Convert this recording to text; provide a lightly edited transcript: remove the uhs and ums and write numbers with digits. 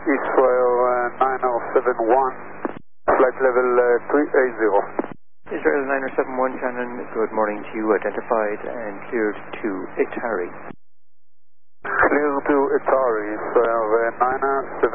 Israel 9071, flight level 380. Israel 9071, Shannon, good morning to you. Identified and cleared to Itari. Clear to Itari, Israel